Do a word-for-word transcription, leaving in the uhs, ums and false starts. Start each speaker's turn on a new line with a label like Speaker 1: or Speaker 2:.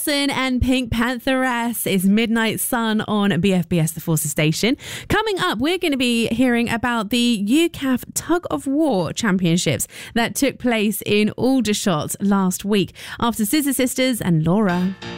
Speaker 1: And Pink Pantheress is Midnight Sun on B F B S The Forces Station. Coming up, we're going to be hearing about the U C A F Tug of War Championships that took place in Aldershot last week after Scissor Sisters and Laura.